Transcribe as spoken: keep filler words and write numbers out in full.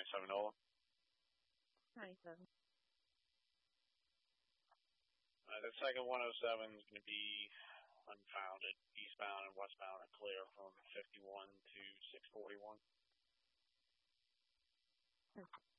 ninety-seven Nola. ninety-seven. Uh, the second one oh seven is going to be unfounded, eastbound and westbound and clear from fifty-one to six forty-one.